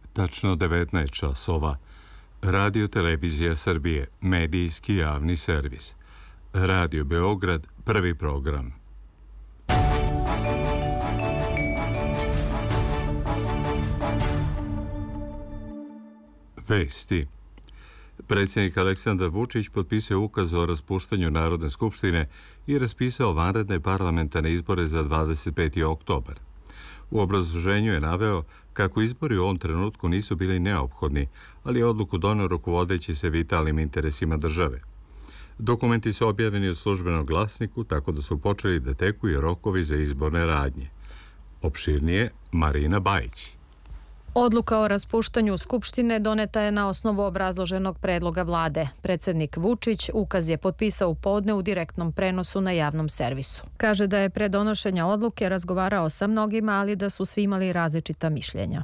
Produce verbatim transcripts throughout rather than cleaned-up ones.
Tačno devetnaest časova. Radio Televizija Srbije, medijski javni servis. Radio Beograd, prvi program. Vesti. Predsjednik Aleksandar Vučić potpisao ukaz o raspuštanju Narodne skupštine i raspisao vanredne parlamentarne izbore za dvadeset peti oktobar. U obrazloženju je naveo kako izbori u ovom trenutku nisu bili neophodni, ali je odluku doneo rukovodeći se vitalnim interesima države. Dokumenti su objavljeni u službenom glasniku, tako da su počeli da teku i rokovi za izborne radnje. Opširnije, Marina Bajić. Odluka o raspuštanju Skupštine doneta je na osnovu obrazloženog predloga vlade. Predsjednik Vučić ukaz je potpisao u podne u direktnom prenosu na javnom servisu. Kaže da je pre donošenja odluke razgovarao sa mnogima, ali da su svi imali različita mišljenja.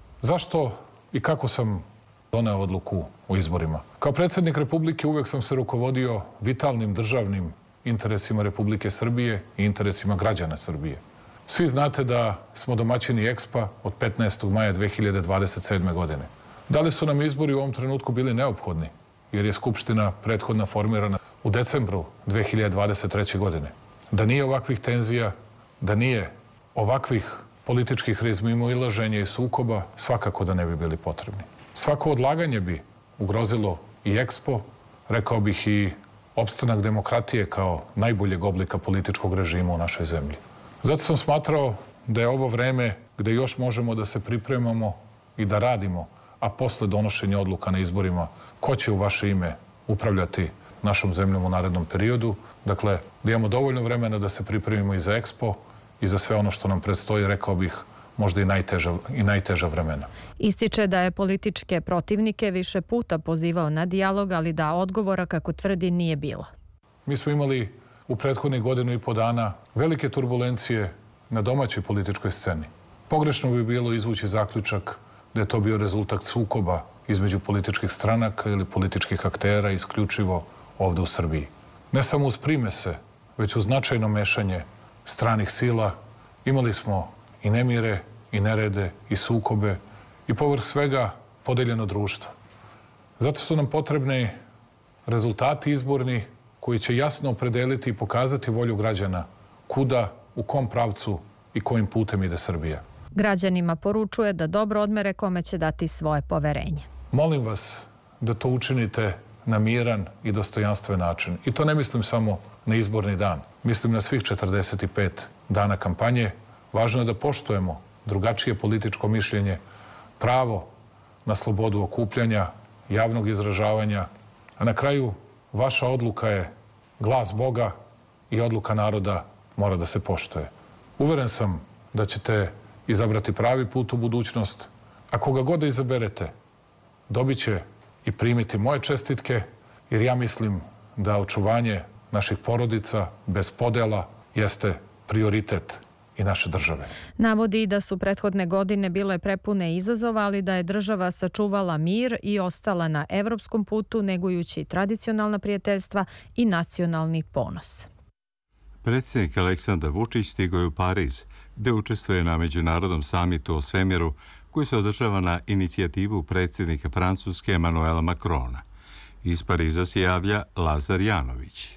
Zašto i kako sam doneo odluku o izborima? Kao predsjednik Republike uvek sam se rukovodio vitalnim državnim interesima Republike Srbije i interesima građana Srbije. Svi znate da smo domaćini Ekspa od petnaestog maja dve hiljade dvadeset sedme. godine. Da li su nam izbori u ovom trenutku bili neophodni? Jer je Skupština prethodna formirana u decembru dve hiljade dvadeset treće. godine. Da nije ovakvih tenzija, da nije ovakvih političkih razmimoilaženja i sukoba, svakako da ne bi bili potrebni. Svako odlaganje bi ugrozilo i Ekspo, rekao bih i opstanak demokratije kao najboljeg oblika političkog režima u našoj zemlji. Zato sam smatrao da je ovo vreme gde još možemo da se pripremamo i da radimo, a posle donošenja odluka na izborima, ko će u vaše ime upravljati našom zemljom u narednom periodu. Dakle, da imamo dovoljno vremena da se pripremimo i za Ekspo i za sve ono što nam predstoji, rekao bih, možda i najteža, i najteža vremena. Ističe da je političke protivnike više puta pozivao na dijalog, ali da odgovora, kako tvrdi, nije bilo. Mi smo imali u prethodnih godinu i po dana velike turbulencije na domaćoj političkoj sceni. Pogrešno bi bilo izvući zaključak da je to bio rezultat sukoba između političkih stranaka ili političkih aktera isključivo ovde u Srbiji. Ne samo uz primese, već uz značajno mešanje stranih sila imali smo i nemire, i nerede, i sukobe, i povrh svega podeljeno društvo. Zato su nam potrebni rezultati izborni koji će jasno opredeliti i pokazati volju građana kuda, u kom pravcu i kojim putem ide Srbija. Građanima poručuje da dobro odmere kome će dati svoje poverenje. Molim vas da to učinite na miran i dostojanstven način. I to ne mislim samo na izborni dan. Mislim na svih četrdeset pet dana kampanje. Važno je da poštujemo drugačije političko mišljenje, pravo na slobodu okupljanja, javnog izražavanja, a na kraju vaša odluka je glas Boga i odluka naroda mora da se poštuje. Uveren sam da ćete izabrati pravi put u budućnost, a koga god da izaberete, dobit će i primiti moje čestitke, jer ja mislim da očuvanje naših porodica bez podela jeste prioritet i naše države. Navodi da su prethodne godine bile prepune izazova, ali da je država sačuvala mir i ostala na evropskom putu, negujući tradicionalna prijateljstva i nacionalni ponos. Predsjednik Aleksandar Vučić stigao je u Pariz, gde učestvuje na međunarodnom samitu o svemiru koji se održava na inicijativu predsjednika Francuske Emmanuela Macrona. Iz Pariza se javlja Lazar Janović.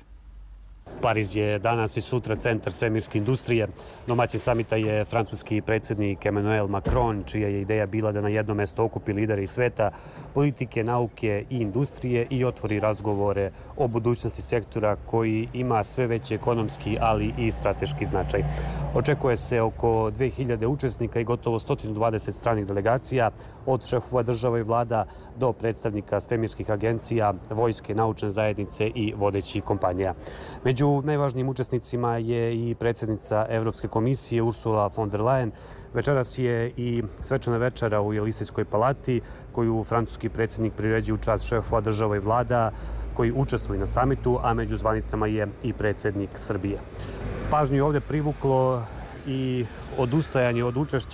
Pariz je danas i sutra centar svemirske industrije. Domaćin samita je francuski predsjednik Emmanuel Macron, čija je ideja bila da na jedno mesto okupi lidere iz sveta, politike, nauke i industrije i otvori razgovore o budućnosti sektora koji ima sve veći ekonomski, ali i strateški značaj. Očekuje se oko dve hiljade učesnika i gotovo sto dvadeset stranih delegacija, od šefova država i vlada do predstavnika svemirskih agencija, vojske, naučne zajednice i vodećih kompanija. Među najvažnijim učesnicima je i predsjednica Evropske komisije Ursula von der Leyen. Večeras je i svečana večera u Jelisejskoj palati, koju francuski predsjednik priređuje u čast šefova država i vlada koji učestvuju na samitu, a među zvanicama je i predsjednik Srbije. Pažnju je ovdje privuklo i odustajanje od učešća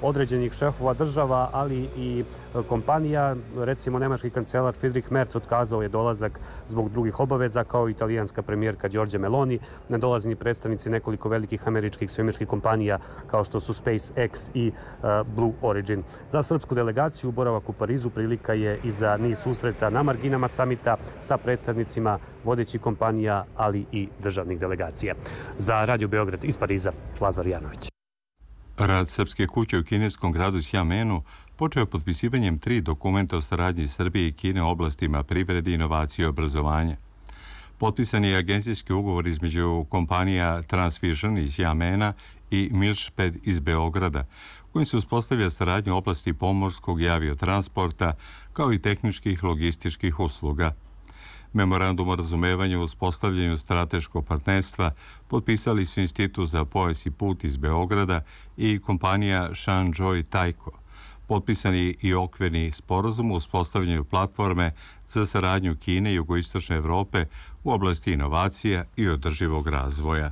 određenih šefova država, ali i kompanija. Recimo, nemački kancelar Friedrich Merz otkazao je dolazak zbog drugih obaveza, kao i italijanska premijerka Giorgia Meloni. Ne dolaze ni predstavnici nekoliko velikih američkih svemirskih kompanija kao što su SpaceX i Blue Origin. Za srpsku delegaciju boravak u Parizu prilika je i za niz susreta na marginama samita sa predstavnicima vodećih kompanija, ali i državnih delegacija. Za Radio Beograd iz Pariza, Lazar Janović. Rad Srpske kuće u kineskom gradu Xiamenu počeo potpisivanjem tri dokumenta o saradnji Srbije i Kine u oblastima privrede, inovacije i obrazovanja. Potpisan je agencijski ugovor između kompanija Transvision iz Xiamena i Milšped iz Beograda, kojim se uspostavlja saradnja u oblasti pomorskog i aviotransporta, kao i tehničkih logističkih usluga. Memorandum o razumevanju u uspostavljanju strateškog partnerstva potpisali su Institut za pojas i put iz Beograda i kompanija Shanghai Taiko. Potpisan je i okvirni sporazum u uspostavljanju platforme za saradnju Kine i jugoistočne Evrope u oblasti inovacija i održivog razvoja.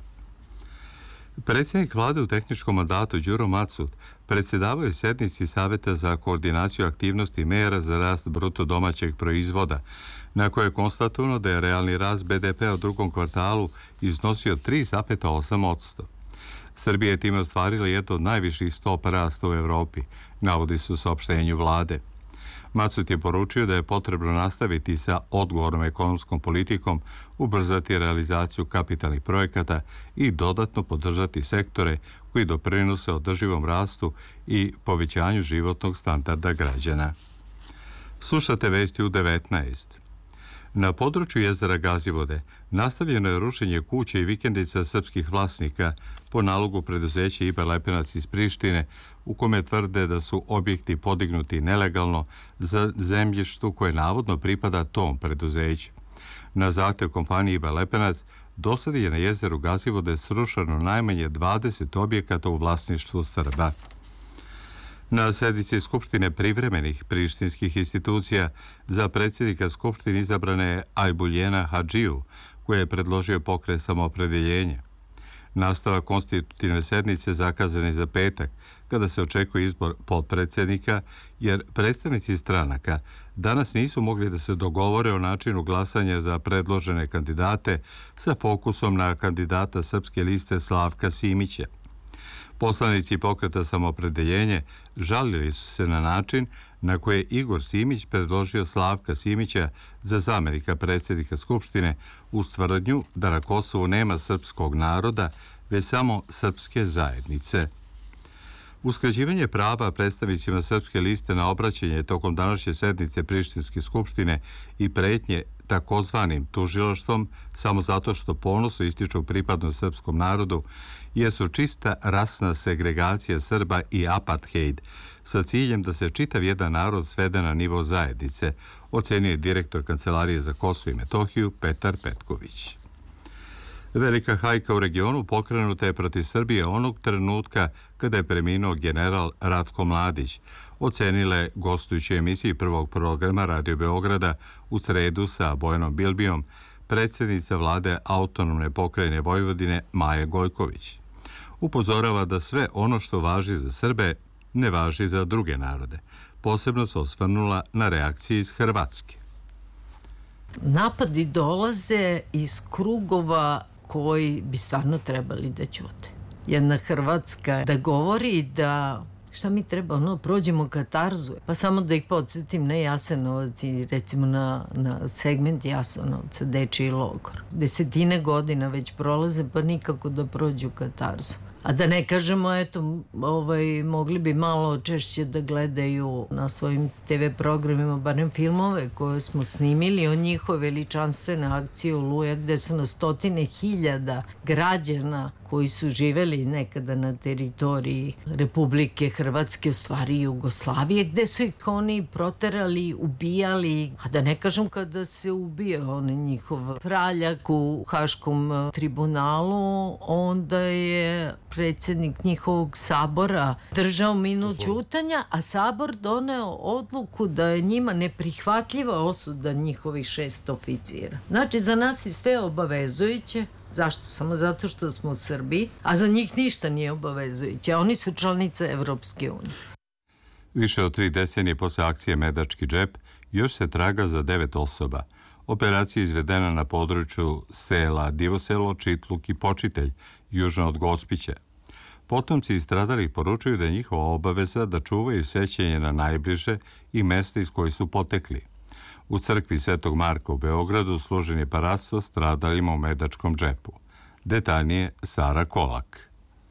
Predsjednik vlade u tehničkom mandatu Đuro Macud predsjedavao je sednici Saveta za koordinaciju aktivnosti mera za rast bruto domaćeg proizvoda, na koje je konstatovano da je realni rast be de pe u drugom kvartalu iznosio tri zarez osam posto. Srbija je time ostvarila jednu od najviših stopa rasta u Evropi, navodi se u saopštenju vlade. Macud je poručio da je potrebno nastaviti sa odgovornom ekonomskom politikom, ubrzati realizaciju kapitalnih projekata i dodatno podržati sektore koji doprinose održivom rastu i povećanju životnog standarda građana. Slušate vesti u devetnaest. Na području jezera Gazivode nastavljeno je rušenje kuće i vikendica srpskih vlasnika po nalogu preduzeća Iber Lepenac iz Prištine, u kome tvrde da su objekti podignuti nelegalno za zemljištu koje navodno pripada tom preduzeću. Na zahtev kompanije Iber Lepenac do sada je na jezeru Gazivode srušeno najmanje dvadeset objekata u vlasništvu Srba. Na sednici Skupštine privremenih prištinskih institucija za predsjednika Skupštine izabrana je Ajbuljena Hadžiju, koja je predložio pokret Samoopredeljenja. Nastavak konstitutivne sednice zakazan je za petak, kada se očekuje izbor potpredsjednika, jer predstavnici stranaka danas nisu mogli da se dogovore o načinu glasanja za predložene kandidate sa fokusom na kandidata Srpske liste Slavka Simića. Poslanici pokreta Samoopredeljenje žalili su se na način na koje je Igor Simić predložio Slavka Simića za zamenika predsjednika Skupštine uz tvrdnju da na Kosovu nema srpskog naroda, već samo srpske zajednice. Uskraćivanje prava predstavnicima Srpske liste na obraćanje tokom današnje sednice Prištinske skupštine i pretnje takozvanim tužilaštvom samo zato što ponosno ističu pripadnost srpskom narodu jesu čista rasna segregacija Srba i apartheid sa ciljem da se čitav jedan narod svede na nivo zajednice, ocenio je direktor Kancelarije za Kosovo i Metohiju Petar Petković. Velika hajka u regionu pokrenuta je protiv Srbije onog trenutka kada je preminuo general Ratko Mladić, ocenile gostujući emisiji prvog programa Radio Beograda u sredu sa Bojanom Bilbijom, predsjednica vlade autonomne pokrajine Vojvodine Maja Gojković. Upozorava da sve ono što važi za Srbe ne važi za druge narode. Posebno se osvrnula na reakcije iz Hrvatske. Napadi dolaze iz krugova koji bi stvarno trebali da ćute. Jedna Hrvatska da govori da šta mi treba, ono, prođemo katarzu. Pa samo da ih podsjetim na Jasenovac i recimo na, na segment Jasenovca, dečiji logor. Desetine godina već prolaze, pa nikako da prođu katarzu. A da ne kažemo, eto, ovaj, mogli bi malo češće da gledaju na svojim te ve programima, barem filmove koje smo snimili o njihove veličanstvene akcije Oluja, gde su na stotine hiljada građana koji su živeli nekada na teritoriji Republike Hrvatske, u stvari Jugoslavije, gde su ih oni proterali, ubijali, a da ne kažem kada se ubio onaj njihov praljak u Haškom tribunalu, onda je predsjednik njihovog sabora držao minut ćutanja, a sabor doneo odluku da je njima neprihvatljiva osuda njihovih šest oficira. Znači, za nas je sve obavezujuće, Zašto? Samo zato što smo u Srbiji, a za njih ništa nije obavezujuće. Oni su članice Evropske unije. Više od tri decenije posle akcije Medački džep još se traga za devet osoba. Operacija je izvedena na području sela Divoselo, Čitluk i Počitelj, južno od Gospića. Potomci stradalih poručuju da je njihova obaveza da čuvaju sećanje na najbliže i mesta iz koje su potekli. U crkvi Svetog Marka u Beogradu služen je parasto stradalima u Medačkom džepu. Detaljnije Sara Kolak.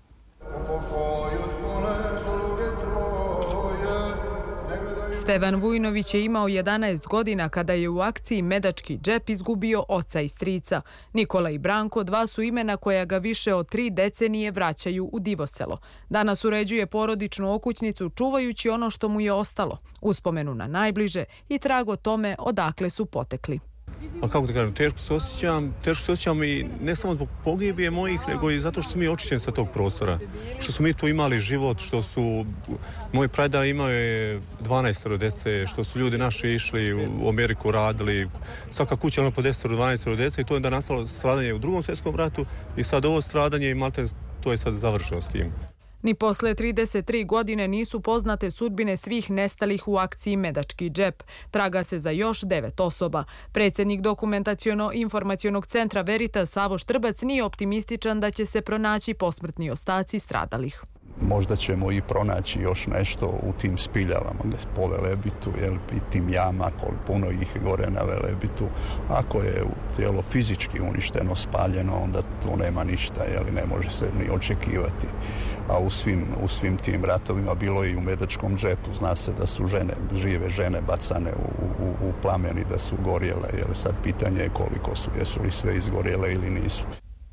Stevan Vujnović je imao jedanaest godina kada je u akciji Medački džep izgubio oca i strica. Nikola i Branko, dva su imena koja ga više od tri decenije vraćaju u Divoselo. Danas uređuje porodičnu okućnicu čuvajući ono što mu je ostalo, uspomenu na najbliže i trag o tome odakle su potekli. Ali kako da kažem, teško se osjećam, teško se osjećam i ne samo zbog pogibije mojih, nego i zato što su mi očišćeni sa tog prostora. Što su mi tu imali život, što su, moj pradeda imao je dvanaest dece, što su ljudi naši išli u Ameriku, radili, svaka kuća ono po deset do dvanaest dece i to je da nastalo stradanje u drugom svjetskom ratu i sad ovo stradanje i malte, to je sad završeno s tim. Ni posle trideset tri godine nisu poznate sudbine svih nestalih u akciji Medački džep. Traga se za još devet osoba. Predsjednik Dokumentaciono-informacionog centra Veritas Savo Štrbac nije optimističan da će se pronaći posmrtni ostaci stradalih. Možda ćemo i pronaći još nešto u tim spiljavama po Velebitu, jel, i tim jama, puno ih gore na Velebitu. Ako je tijelo fizički uništeno, spaljeno, onda tu nema ništa, jel, ne može se ni očekivati. A u svim, u svim tim ratovima bilo je i u Medačkom džepu. Zna se da su žene, žive žene bacane u, u, u plamen i da su gorjele. Jer sad pitanje je koliko su, jesu li sve izgorjele ili nisu.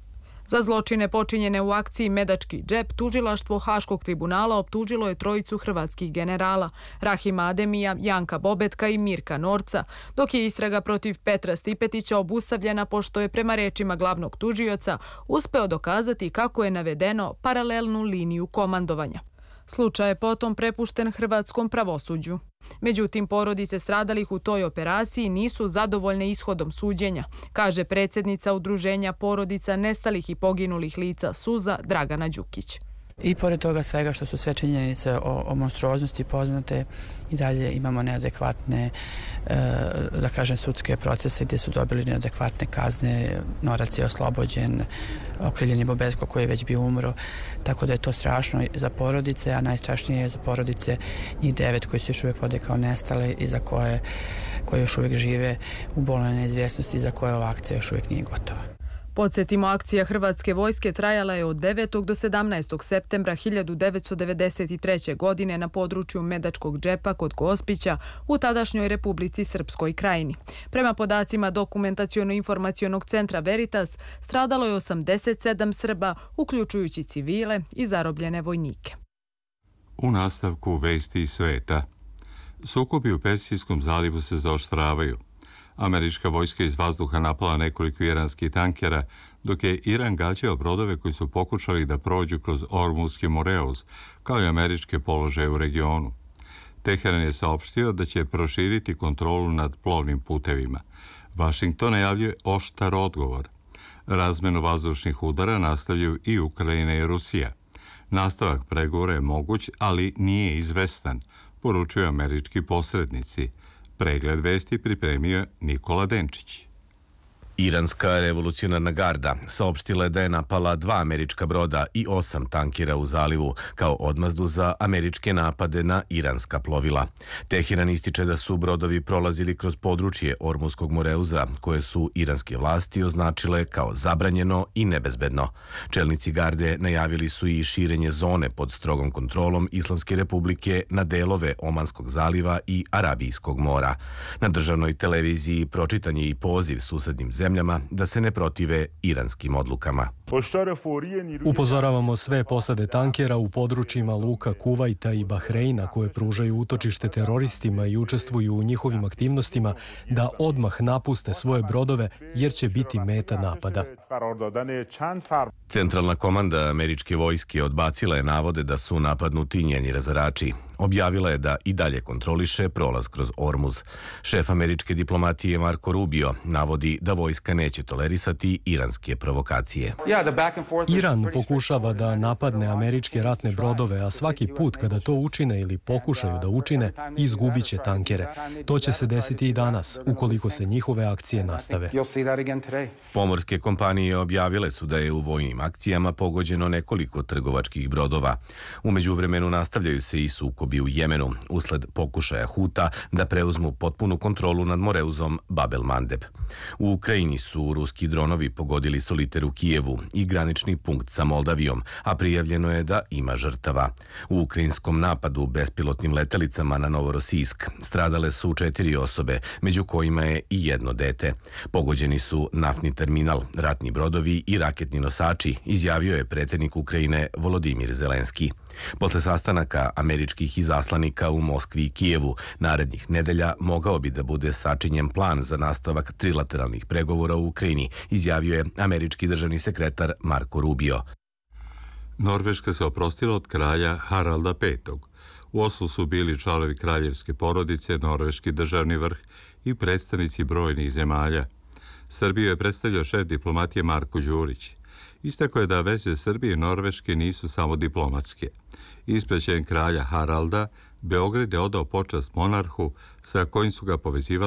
Za zločine počinjene u akciji Medački džep, tužilaštvo Haškog tribunala optužilo je trojicu hrvatskih generala, Rahima Ademija, Janka Bobetka i Mirka Norca, dok je istraga protiv Petra Stipetića obustavljena pošto je prema rečima glavnog tužioca uspeo dokazati kako je navedeno paralelnu liniju komandovanja. Slučaj je potom prepušten hrvatskom pravosuđu. Međutim, porodice stradalih u toj operaciji nisu zadovoljne ishodom suđenja, kaže predsjednica Udruženja porodica nestalih i poginulih lica Suza Dragana Đukić. I pored toga svega što su sve činjenice o, o monstruoznosti poznate, i dalje imamo neadekvatne, e, da kažem, sudske procese gdje su dobili neadekvatne kazne. Norac je oslobođen, okrivljeni Bobetko koji je već bio umro, tako da je to strašno za porodice, a najstrašnije je za porodice njih devet koji se još uvijek vode kao nestale i za koje, koje još uvijek žive u bolnoj neizvjesnosti i za koje ova akcija još uvijek nije gotova. Podsjetimo, akcija Hrvatske vojske trajala je od devetog do sedamnaestog septembra hiljadu devetsto devedeset treće. godine na području Medačkog džepa kod Gospića u tadašnjoj Republici Srpskoj Krajini. Prema podacima Dokumentaciono-informacionog centra Veritas, stradalo je osamdeset sedam Srba, uključujući civile i zarobljene vojnike. U nastavku vesti iz sveta. Sukobi u Persijskom zalivu se zaoštravaju. Američka vojska iz vazduha napala nekoliko iranskih tankera, dok je Iran gađao brodove koji su pokušali da prođu kroz Ormuzski Moreuz, kao i američke položaje u regionu. Teheran je saopštio da će proširiti kontrolu nad plovnim putevima. Vašington najavljuje oštar odgovor. Razmenu vazdušnih udara nastavljaju i Ukrajina i Rusija. Nastavak pregovora je moguć, ali nije izvestan, poručuju američki posrednici. Pregled vesti pripremio Nikola Denčić. Iranska revolucionarna garda saopštila je da je napala dva američka broda i osam tankera u zalivu kao odmazdu za američke napade na iranska plovila. Teheran ističe da su brodovi prolazili kroz područje Ormuzskog Moreuza, koje su iranske vlasti označile kao zabranjeno i nebezbedno. Čelnici garde najavili su i širenje zone pod strogom kontrolom Islamske republike na delove Omanskog zaliva i Arabijskog mora. Na državnoj televiziji pročitan je i poziv susednim zemljama zemljama da se ne protive iranskim odlukama. Upozoravamo sve posade tankera u područjima luka Kuvajta i Bahreina koje pružaju utočište teroristima i učestvuju u njihovim aktivnostima da odmah napuste svoje brodove jer će biti meta napada. Centralna komanda američke vojske odbacila je navode da su napadnuti njeni razarači. Objavila je da i dalje kontroliše prolaz kroz Ormuz. Šef američke diplomatije Marco Rubio navodi da vojska neće tolerisati iranske provokacije. Iran pokušava da napadne američke ratne brodove, a svaki put kada to učine ili pokušaju da učine, izgubit će tankere. To će se desiti i danas, ukoliko se njihove akcije nastave. Pomorske kompanije objavile su da je u vojnim akcijama pogođeno nekoliko trgovačkih brodova. U međuvremenu nastavljaju se i sukobi u Jemenu, usled pokušaja Huta da preuzmu potpunu kontrolu nad Moreuzom Bab el-Mandeb. U Ukrajini su ruski dronovi pogodili Soliter u Kijevu i granični punkt sa Moldavijom, a prijavljeno je da ima žrtava. U ukrajinskom napadu bespilotnim letelicama na Novorosijsk stradale su četiri osobe, među kojima je i jedno dete. Pogođeni su naftni terminal, ratni brodovi i raketni nosači, izjavio je predsjednik Ukrajine Volodimir Zelenski. Posle sastanaka američkih izaslanika u Moskvi i Kijevu, narednih nedelja mogao bi da bude sačinjen plan za nastavak trilateralnih pregovora u Ukrajini, izjavio je američki državni sekretar Marco Rubio. Norveška se oprostila od kralja Haralda petog. U Oslu su bili članovi kraljevske porodice, norveški državni vrh i predstavnici brojnih zemalja. Srbiju je predstavljao šef diplomatije Marko Đurić. Istakao je da veze Srbije i Norveške nisu samo diplomatske. Ispraćen kralja Haralda, Beograd je odao počast monarhu sa kojim su ga povezivali